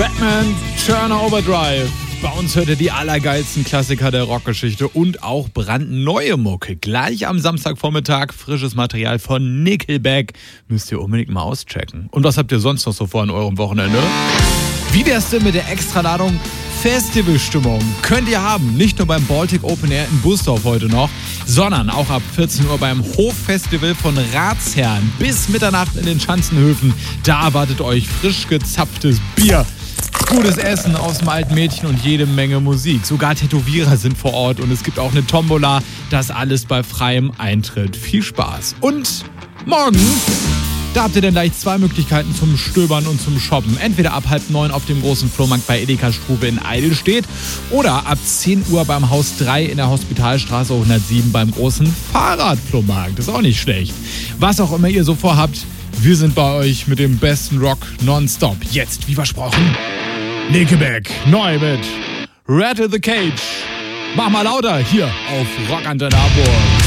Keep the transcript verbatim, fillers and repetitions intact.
Batman Turner Overdrive. Bei uns hört ihr die allergeilsten Klassiker der Rockgeschichte und auch brandneue Mucke. Gleich am Samstagvormittag frisches Material von Nickelback. Müsst ihr unbedingt mal auschecken. Und was habt ihr sonst noch so vor an eurem Wochenende? Wie wär's denn mit der Extraladung Festivalstimmung? Könnt ihr haben. Nicht nur beim Baltic Open Air in Busdorf heute noch, sondern auch ab vierzehn Uhr beim Hoffestival von Ratsherrn bis Mitternacht in den Schanzenhöfen. Da erwartet euch frisch gezapftes Bier, gutes Essen aus dem alten Mädchen und jede Menge Musik. Sogar Tätowierer sind vor Ort und es gibt auch eine Tombola. Das alles bei freiem Eintritt. Viel Spaß. Und morgen, da habt ihr dann gleich zwei Möglichkeiten zum Stöbern und zum Shoppen. Entweder ab halb neun auf dem großen Flohmarkt bei Edeka Struve in Eidelstedt oder ab zehn Uhr beim Haus drei in der Hospitalstraße hundertsieben beim großen Fahrradflohmarkt. Ist auch nicht schlecht. Was auch immer ihr so vorhabt, wir sind bei euch mit dem besten Rock nonstop. Jetzt, wie versprochen, Nickelback, neu mit Rattle the Cage. Mach mal lauter hier auf Rock Antenne Hamburg.